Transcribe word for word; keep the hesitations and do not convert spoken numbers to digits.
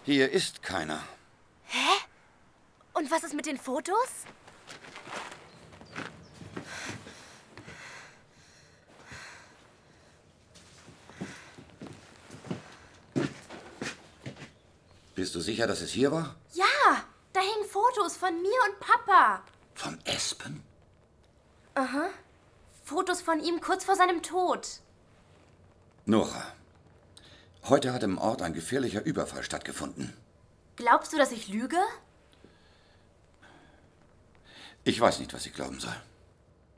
Hier ist keiner. Hä? Und was ist mit den Fotos? Bist du sicher, dass es hier war? Ja, da hängen Fotos von mir und Papa. Von Espen? Aha. Fotos von ihm kurz vor seinem Tod. Nora, heute hat im Ort ein gefährlicher Überfall stattgefunden. Glaubst du, dass ich lüge? Ich weiß nicht, was ich glauben soll.